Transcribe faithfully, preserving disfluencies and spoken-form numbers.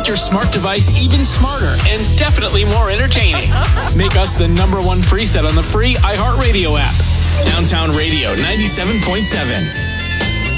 your smart device even smarter and definitely more entertaining. Make us the number one preset on the free iHeartRadio app. Downtown Radio ninety-seven point seven.